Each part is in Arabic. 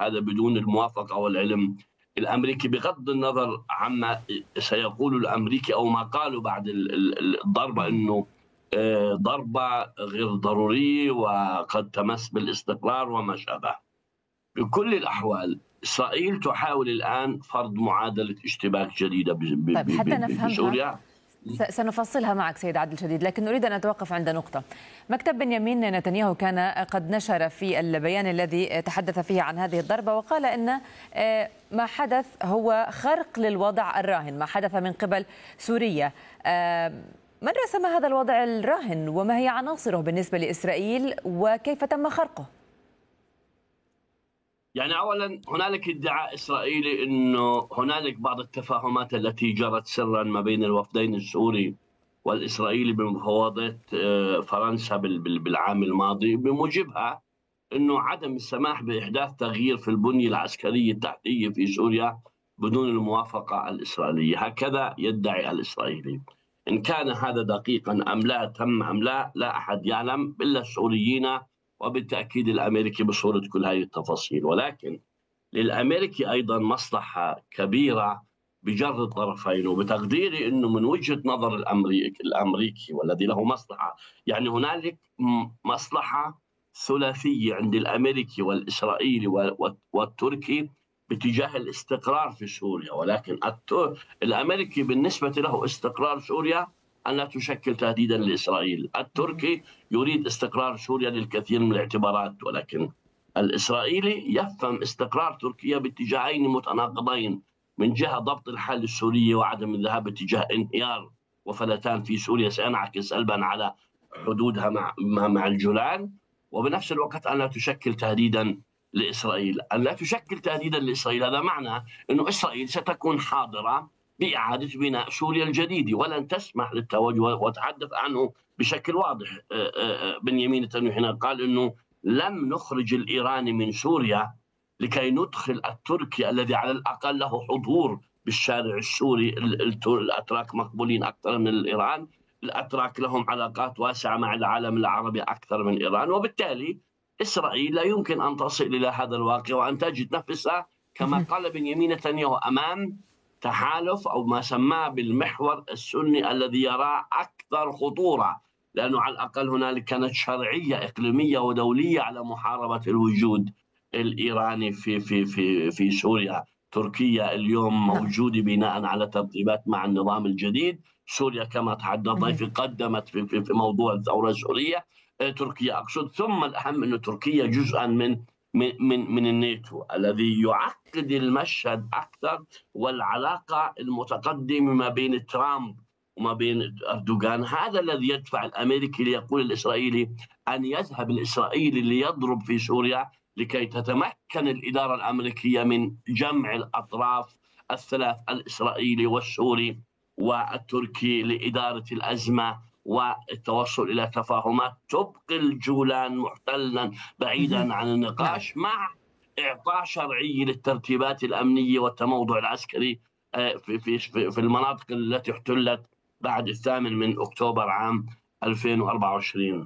هذا بدون الموافقة والعلم الأمريكي، بغض النظر عما سيقول الأمريكي أو ما قالوا بعد الضربة أنه ضربة غير ضرورية وقد تمس بالاستقرار وما شابه. بكل الأحوال إسرائيل تحاول الآن فرض معادلة اشتباك جديدة طيب حتى نفهمها بسوريا. سنفصلها معك سيد عادل شديد، لكن أريد أن أتوقف عند نقطة. مكتب بنيامين نتنياهو كان قد نشر في البيان الذي تحدث فيه عن هذه الضربة وقال إن ما حدث هو خرق للوضع الراهن، ما حدث من قبل سوريا. من رسم هذا الوضع الراهن وما هي عناصره بالنسبة لإسرائيل وكيف تم خرقه؟ يعني أولا هنالك ادعاء إسرائيلي أنه هنالك بعض التفاهمات التي جرت سرا ما بين الوفدين السوري والإسرائيلي بمفاوضات فرنسا بالعام الماضي، بموجبها أنه عدم السماح بإحداث تغيير في البنية العسكرية التحتية في سوريا بدون الموافقة الإسرائيلية. هكذا يدعي الإسرائيلي. إن كان هذا دقيقا أم لا، تم أم لا، لا أحد يعلم إلا السوريين وبالتأكيد الأمريكي بصورة كل هذه التفاصيل. ولكن للأمريكي أيضا مصلحة كبيرة بجر الطرفين، وبتقديري أنه من وجهة نظر الأمريكي والذي له مصلحة، يعني هنالك مصلحة ثلاثية عند الأمريكي والإسرائيلي والتركي باتجاه الاستقرار في سوريا. ولكن الأمريكي بالنسبة له استقرار سوريا أن لا تشكل تهديدا لإسرائيل. التركي يريد استقرار سوريا للكثير من الاعتبارات، ولكن الإسرائيلي يفهم استقرار تركيا باتجاهين متناقضين: من جهة ضبط الحال السوري وعدم الذهاب اتجاه انهيار وفلتان في سوريا سينعكس سلبا على حدودها مع الجولان، وبنفس الوقت أن لا تشكل تهديدا لإسرائيل. أن لا تشكل تهديدا لإسرائيل هذا معنى أنه إسرائيل ستكون حاضرة بإعادة بناء سوريا الجديدة ولن تسمح للتوجه، وتحدث عنه بشكل واضح بنيامين نتنياهو حين قال أنه لم نخرج الإيراني من سوريا لكي ندخل التركي الذي على الأقل له حضور بالشارع السوري. الأتراك مقبولين أكثر من الإيران، الأتراك لهم علاقات واسعة مع العالم العربي أكثر من إيران، وبالتالي إسرائيل لا يمكن أن تصل إلى هذا الواقع وأن تجد نفسها كما قال بنيامين نتنياهو أمام تحالف أو ما سماه بالمحور السني الذي يراه أكثر خطورة، لأنه على الأقل هنالك كانت شرعية إقليمية ودولية على محاربة الوجود الإيراني في سوريا. تركيا اليوم موجودة بناء على ترتيبات مع النظام الجديد. سوريا كما تحدث ضيفي قدمت في موضوع الثورة السورية، تركيا أقصد. ثم الأهم أن تركيا جزءا من الناتو الذي يعقد المشهد أكثر، والعلاقة المتقدمة ما بين ترامب وما بين أردوغان هذا الذي يدفع الأمريكي ليقول الإسرائيلي أن يذهب الإسرائيلي ليضرب في سوريا لكي تتمكن الإدارة الأمريكية من جمع الأطراف الثلاث الإسرائيلي والسوري والتركي لإدارة الأزمة والتوصل إلى تفاهمات تبقي الجولان محتلا بعيدا عن النقاش، مع إعطاء شرعية للترتيبات الأمنية والتموضع العسكري في المناطق التي احتلت بعد 8 أكتوبر عام 2024.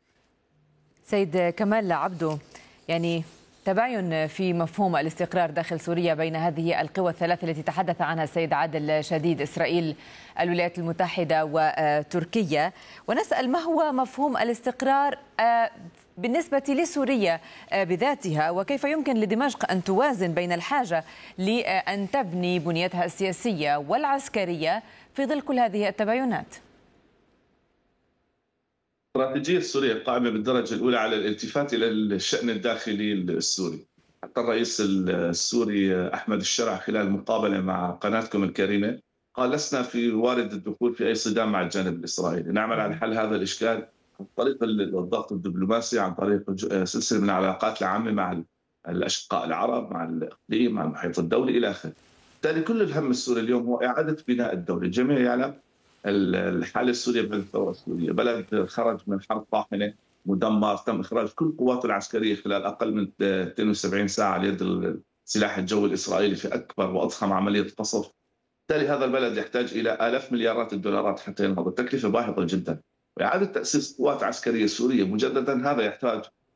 سيد كمال عبدو، يعني تباين في مفهوم الاستقرار داخل سوريا بين هذه القوى الثلاث التي تحدث عنها السيد عادل شديد، إسرائيل، الولايات المتحدة وتركيا، ونسأل ما هو مفهوم الاستقرار بالنسبة لسوريا بذاتها، وكيف يمكن لدمشق أن توازن بين الحاجة لأن تبني بنيتها السياسية والعسكرية في ظل كل هذه التباينات؟ الاستراتيجية السورية قائمة بالدرجة الأولى على الالتفات إلى الشأن الداخلي السوري. حتى الرئيس السوري أحمد الشرع خلال مقابلة مع قناتكم الكريمة قال: لسنا في وارد الدخول في أي صدام مع الجانب الإسرائيلي، نعمل على حل هذا الإشكال عن طريق الضغط الدبلوماسي، عن طريق سلسلة من العلاقات العامة مع الأشقاء العرب، مع الإقليم، مع المحيط الدولي إلى آخره. بالتالي كل الهم السوري اليوم هو إعادة بناء الدولة. الجميع يعلم الحالة السورية بعد الثورة السورية، بلد خرج من حرب طاحنة، مدمر، تم إخراج كل قواته العسكرية خلال أقل من 72 ساعة على يد السلاح الجوي الإسرائيلي في أكبر وأضخم عملية قصف. بالتالي هذا البلد يحتاج إلى آلاف مليارات الدولارات حتى ينهض، التكلفة باهظة جدا. وإعادة تأسيس قوات عسكرية سورية مجددا هذا يحتاج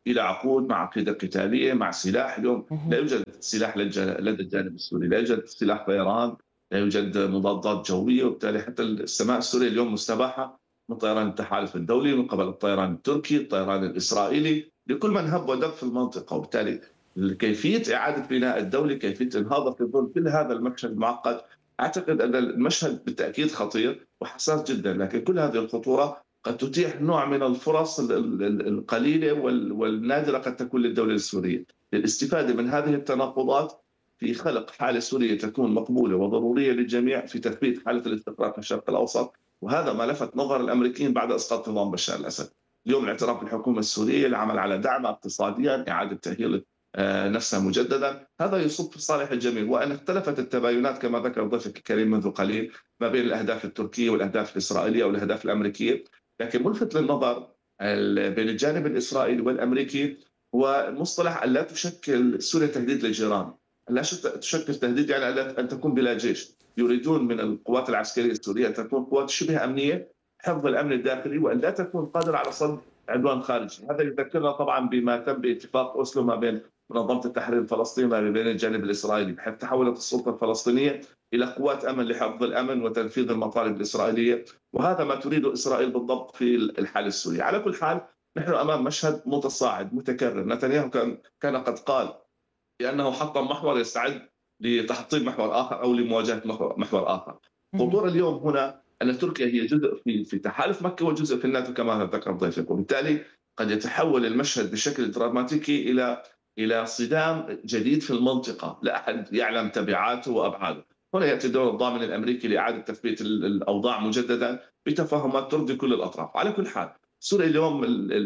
الى عقود مع عقيده قتاليه مع سلاح. اليوم لا يوجد سلاح لدى الجانب السوري، لا يوجد سلاح طيران، لا يوجد مضادات جويه، وبالتالي حتى السماء السوريه اليوم مستباحه من طيران التحالف الدولي، من قبل الطيران التركي، الطيران الاسرائيلي، لكل من هب ودب في المنطقه. وبالتالي كيفيه اعاده بناء الدوله، كيفيه انهاضها في ظل كل هذا المشهد المعقد، اعتقد ان المشهد بالتاكيد خطير وحساس جدا، لكن كل هذه الخطوره قد تتيح نوع من الفرص القليله والنادره قد تكون للدوله السوريه للاستفاده من هذه التناقضات في خلق حاله سوريه تكون مقبوله وضروريه للجميع في تثبيت حاله الاستقرار في الشرق الاوسط. وهذا ما لفت نظر الامريكيين بعد اسقاط نظام بشار الاسد. اليوم الاعتراف بالحكومه السوريه، العمل على دعمها اقتصاديا، اعاده تاهيل نفسها مجددا، هذا يصب في صالح الجميع. وان اختلفت التباينات كما ذكر ضيفك الكريم منذ قليل ما بين الاهداف التركيه والاهداف الاسرائيليه والاهداف الامريكيه، لكن ملفت للنظر بين الجانب الاسرائيلي والامريكي هو مصطلح ان لا تشكل سوريا تهديد للجيران، لا تشكل تهديد يعني ان تكون بلا جيش. يريدون من القوات العسكريه السوريه ان تكون قوات شبه امنيه، حفظ الامن الداخلي، وان لا تكون قادره على صد عدوان خارجي. هذا يذكرنا طبعا بما تم باتفاق اوسلو ما بين منظمه التحرير الفلسطيني ما بين الجانب الاسرائيلي، بحيث تحولت السلطه الفلسطينيه الى قوات امن لحفظ الامن وتنفيذ المطالب الاسرائيليه، وهذا ما تريده اسرائيل بالضبط في الحاله السوريه. على كل حال نحن امام مشهد متصاعد متكرر. نتنياهو كان قد قال بانه حطم محور يستعد لتحطيم محور اخر او لمواجهه محور اخر. خطوره اليوم هنا ان تركيا هي جزء في تحالف مكه وجزء في الناتو كما ذكر ضيفك، وبالتالي قد يتحول المشهد بشكل دراماتيكي الى صدام جديد في المنطقه لا احد يعلم تبعاته وابعاده. هنا ياتي الدور الضامن الامريكي لاعاده تثبيت الاوضاع مجددا بتفاهمات ترضي كل الاطراف. على كل حال سوريا اليوم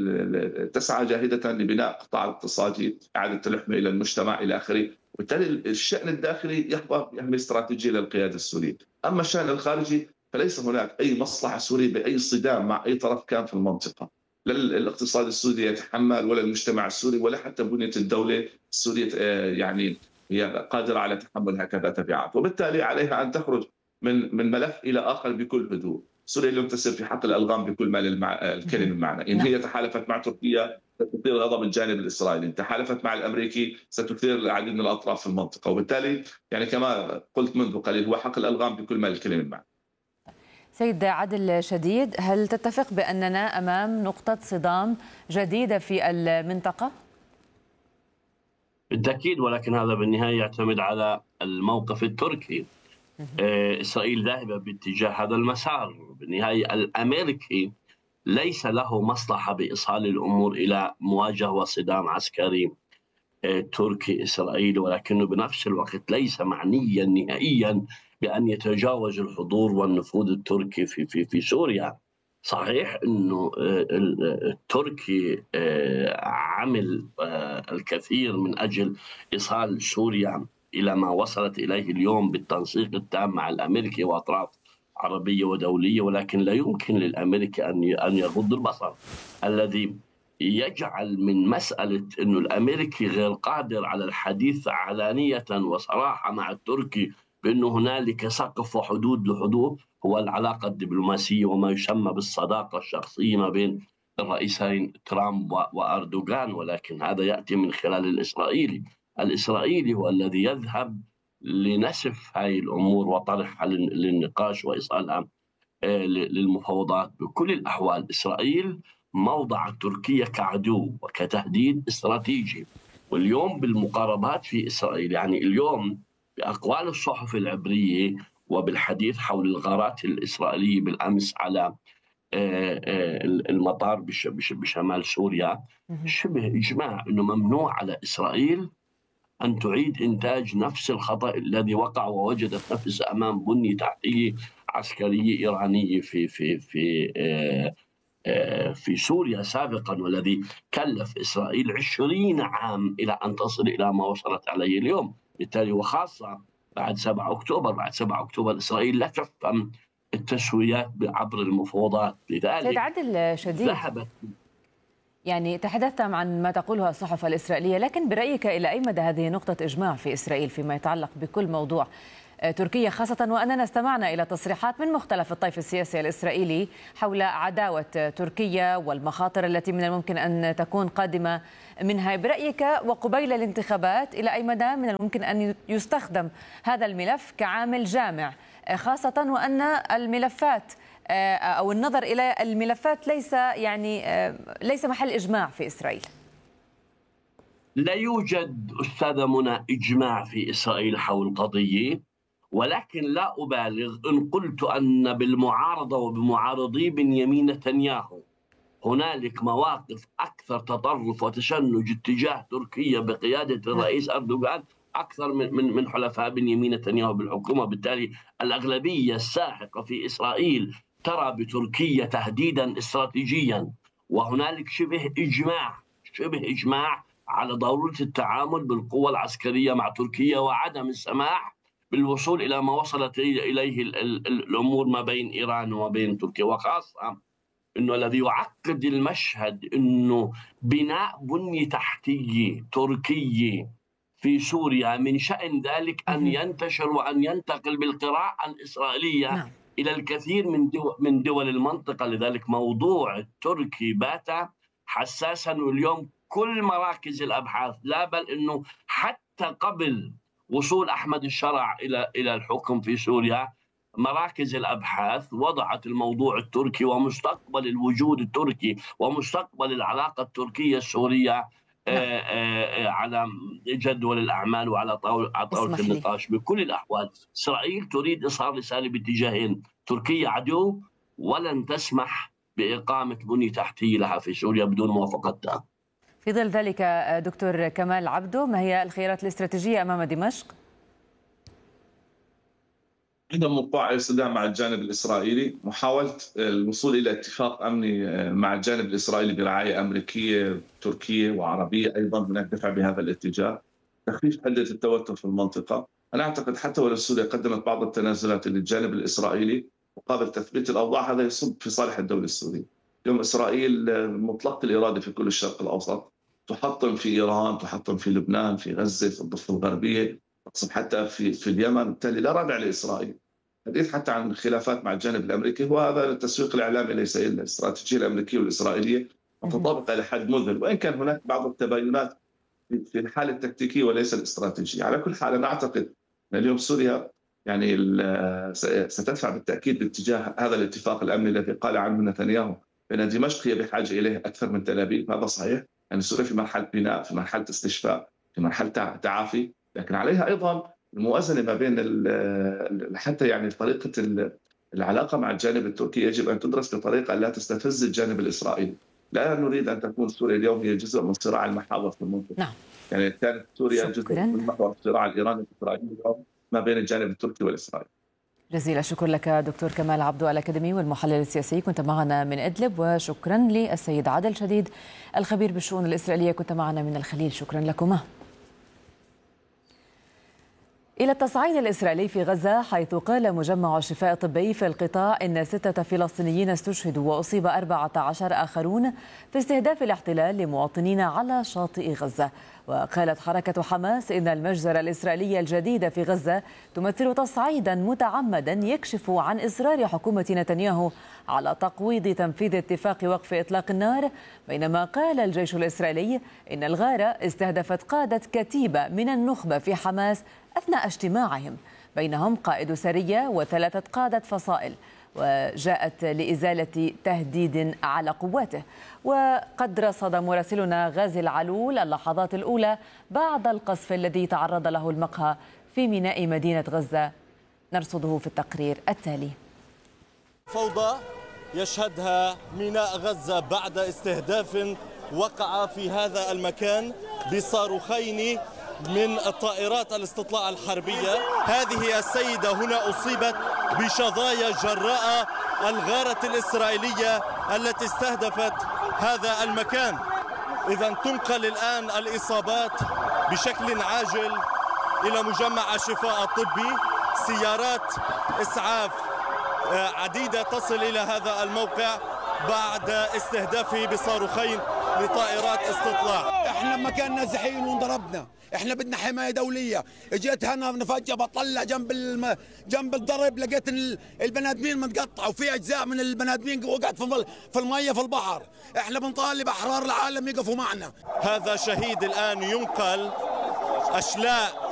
تسعى جاهده لبناء قطاع اقتصادي، اعاده اللحمه الى المجتمع الى اخره، وبالتالي الشان الداخلي يحظى باهميه استراتيجيه للقياده السوريه. اما الشان الخارجي فليس هناك اي مصلحه سوريه باي صدام مع اي طرف كان في المنطقه، لا الاقتصاد السوري يتحمل ولا المجتمع السوري ولا حتى بنيه الدوله السوريه يعني هي قادره على تحمل هكذا تبعات، وبالتالي عليها ان تخرج من ملف الى اخر بكل هدوء. سوريا اليوم تسير في حقل الالغام بكل ما الكلمه المعنى. ان هي تحالفت مع تركيا ستثير غضب الجانب الاسرائيلي، ان تحالفت مع الامريكي ستثير العديد من الاطراف في المنطقه، وبالتالي يعني كما قلت منذ قليل هو حقل الالغام بكل ما الكلمه المعنى. سيد عادل شديد، هل تتفق بأننا أمام نقطة صدام جديدة في المنطقة؟ بالتأكيد، ولكن هذا بالنهاية يعتمد على الموقف التركي. إسرائيل ذاهبة باتجاه هذا المسار. بالنهاية الأمريكي ليس له مصلحة بإيصال الأمور إلى مواجهة وصدام عسكري تركي إسرائيلي، ولكنه بنفس الوقت ليس معنيا نهائيا بأن يتجاوز الحضور والنفوذ التركي في سوريا. صحيح أنه التركي عمل الكثير من أجل إيصال سوريا إلى ما وصلت إليه اليوم بالتنسيق التام مع الأمريكي وأطراف عربية ودولية، ولكن لا يمكن للأمريكي أن يغض البصر الذي يجعل من مسألة أنه الأمريكي غير قادر على الحديث علانية وصراحة مع التركي بأنه هنالك سقف وحدود لحدود هو العلاقة الدبلوماسية وما يسمى بالصداقة الشخصية ما بين الرئيسين ترامب وأردوغان، ولكن هذا يأتي من خلال الإسرائيلي هو الذي يذهب لنسف هذه الأمور وطرحها للنقاش وإيصالها للمفاوضات. بكل الأحوال إسرائيل موضع تركيا كعدو وكتهديد استراتيجي، واليوم بالمقاربات في إسرائيل يعني اليوم بأقوال الصحف العبرية وبالحديث حول الغارات الإسرائيلية بالأمس على المطار بشمال سوريا شبه إجماع أنه ممنوع على إسرائيل أن تعيد إنتاج نفس الخطأ الذي وقع ووجدت نفسها أمام بنية تحتية عسكرية إيرانية في سوريا سابقا، والذي كلف إسرائيل 20 عام إلى أن تصل إلى ما وصلت عليه اليوم. بالتالي وخاصة بعد 7 أكتوبر إسرائيل لا تفهم التسويات عبر المفاوضات. لذلك سيد عادل شديد، يعني تحدثت عن ما تقوله الصحف الإسرائيلية، لكن برأيك إلى أي مدى هذه نقطة إجماع في إسرائيل فيما يتعلق بكل موضوع تركيا، خاصة وأننا استمعنا إلى تصريحات من مختلف الطيف السياسي الإسرائيلي حول عداوة تركيا والمخاطر التي من الممكن أن تكون قادمة منها. برأيك وقبيل الانتخابات إلى أي مدى من الممكن أن يستخدم هذا الملف كعامل جامع، خاصة وأن الملفات أو النظر إلى الملفات ليس محل إجماع في إسرائيل؟ لا يوجد أستاذة منى إجماع في إسرائيل حول القضية، ولكن لا أبالغ إن قلت أن بالمعارضة وبمعارضي بنيامين نتنياهو هنالك مواقف أكثر تطرف وتشنج اتجاه تركيا بقيادة الرئيس أردوغان أكثر من حلفاء بنيامين نتنياهو بالحكومة. بالتالي الأغلبية الساحقة في إسرائيل ترى بتركيا تهديدا استراتيجيا، وهنالك شبه إجماع على ضرورة التعامل بالقوة العسكرية مع تركيا وعدم السماح بالوصول إلى ما وصلت إليه الأمور ما بين إيران وما بين تركيا. وخاصة أنه الذي يعقد المشهد أنه بناء بنية تحتية تركية في سوريا من شأن ذلك أن ينتشر وأن ينتقل بالقراءة الإسرائيلية إلى الكثير من دول المنطقة. لذلك موضوع التركي بات حساسا، واليوم كل مراكز الأبحاث، لا بل أنه حتى قبل وصول أحمد الشرع إلى الحكم في سوريا مراكز الأبحاث وضعت الموضوع التركي ومستقبل الوجود التركي ومستقبل العلاقة التركية السورية على جدول الأعمال وعلى طاولة النقاش. بكل الأحوال إسرائيل تريد إصدار رسالة باتجاهين: تركيا عدو، ولن تسمح بإقامة بنية تحتية لها في سوريا بدون موافقتها. في ظل ذلك دكتور كمال عبدو، ما هي الخيارات الاستراتيجية أمام دمشق؟ عندما وقوع الصدام مع الجانب الإسرائيلي محاولة الوصول إلى اتفاق أمني مع الجانب الإسرائيلي برعاية أمريكية تركية وعربية أيضا من الدفع بهذا الاتجاه، تخفيف حدة التوتر في المنطقة. أنا أعتقد حتى ولو سوريا قدمت بعض التنازلات للجانب الإسرائيلي مقابل تثبيت الأوضاع، هذا يصب في صالح الدولة السورية. اليوم إسرائيل مطلقة الإرادة في كل الشرق الأوسط، تحطم في إيران، تحطم في لبنان، في غزة، في الضفة الغربية، تقصف حتى في اليمن. بالتالي لا رادع لإسرائيل. الحديث حتى عن خلافات مع الجانب الأمريكي وهذا التسويق الإعلامي ليس إلا الاستراتيجية الأمريكية والإسرائيلية متطابقة إلى حد مذهل، وإن كان هناك بعض التباينات في الحالة التكتيكية وليس الاستراتيجية. على كل حال أنا أعتقد أن اليوم سوريا ستدفع بالتأكيد باتجاه هذا الاتفاق الأمني الذي قال عنه نتنياهو بأن دمشق هي بحاجة إليه أكثر من تل أبيب. هذا صحيح، يعني سوريا في مرحلة بناء، في مرحلة استشفاء، في مرحلة تعافي، لكن عليها أيضا الموازنة ما بين حتى يعني طريقة العلاقة مع الجانب التركي يجب أن تدرس بطريقة لا تستفز الجانب الإسرائيلي. لا نريد أن تكون سوريا اليوم هي جزء من صراع المحاور في المنطقة. نعم. يعني كانت سوريا جزء من محور الصراع الإيراني الإسرائيلي اليوم ما بين الجانب التركي والإسرائيلي. جزيل الشكر لك دكتور كمال عبدو الأكاديمي والمحلل السياسي، كنت معنا من إدلب، وشكرا للسيد عادل شديد الخبير بالشؤون الإسرائيلية، كنت معنا من الخليل. شكرا لكما. إلى التصعيد الإسرائيلي في غزة، حيث قال مجمع الشفاء الطبي في القطاع إن 6 فلسطينيين استشهدوا وأصيب 14 آخرون في استهداف الاحتلال لمواطنين على شاطئ غزة. وقالت حركة حماس إن المجزرة الإسرائيلية الجديدة في غزة تمثل تصعيدا متعمدا يكشف عن إصرار حكومة نتنياهو على تقويض تنفيذ اتفاق وقف إطلاق النار، بينما قال الجيش الإسرائيلي إن الغارة استهدفت قادة كتيبة من النخبة في حماس أثناء اجتماعهم، بينهم قائد سرية و3 قادة فصائل، وجاءت لإزالة تهديد على قواته. وقد رصد مراسلنا غازي العلول اللحظات الأولى بعد القصف الذي تعرض له المقهى في ميناء مدينة غزة، نرصده في التقرير التالي. فوضى يشهدها ميناء غزة بعد استهداف وقع في هذا المكان بصاروخين من الطائرات الاستطلاع الحربية. هذه السيدة هنا أصيبت بشظايا جراء الغارة الإسرائيلية التي استهدفت هذا المكان. إذن تنقل الآن الإصابات بشكل عاجل إلى مجمع الشفاء الطبي. سيارات إسعاف عديدة تصل إلى هذا الموقع بعد استهدافه بصاروخين لطائرات استطلاع. احنا مكان نازحين وانضربنا، احنا بدنا حمايه دوليه. اجيت هنا فجاه بطلع جنب الضرب، لقيت البني ادمين متقطعه وفي اجزاء من البني ادمين وقعت في الميه في البحر. احنا بنطالب احرار العالم يقفوا معنا. هذا شهيد الان ينقل أشلاء